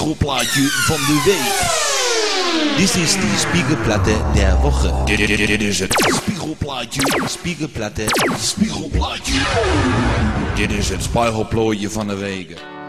Spiegelplaatje van de week. Dit is de Spiegelplatte der Woche. Dit is het Spiegelplaatje. Spiegelplatte. Spiegelplaatje. Dit is het Spiegelplooitje van de week.